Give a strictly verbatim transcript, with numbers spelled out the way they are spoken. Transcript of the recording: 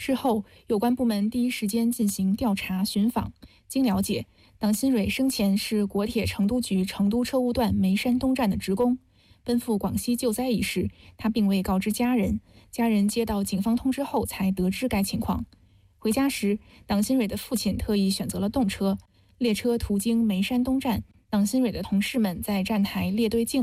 事后，有关部门第一时间进行调查寻访。经了解，党新蕊生前是国铁成都局成都车务段眉山东站的职工。奔赴广西救灾一事，他并未告知家人，家人接到警方通知后才得知该情况。回家时，党新蕊的父亲特意选择了动车，列车途经眉山东站，党新蕊的同事们在站台列队敬